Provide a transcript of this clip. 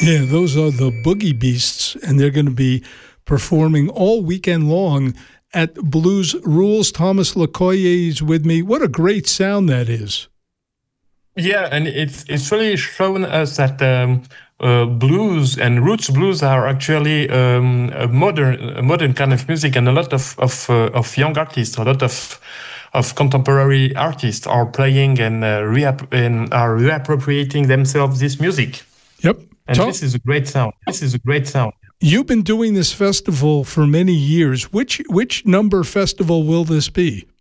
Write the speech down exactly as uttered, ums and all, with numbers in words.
Yeah, those are the Boogie Beasts, and they're going to be performing all weekend long at Blues Rules. Thomas Locoye is with me. What a great sound that is. Yeah, and it's it's really shown us that um, uh, blues and roots blues are actually um, a modern a modern kind of music, and a lot of of, uh, of young artists, a lot of of contemporary artists are playing and, uh, reapp- and are reappropriating themselves this music. Yep. And Tom, this is a great sound. This is a great sound. You've been doing this festival for many years. Which which number festival will this be?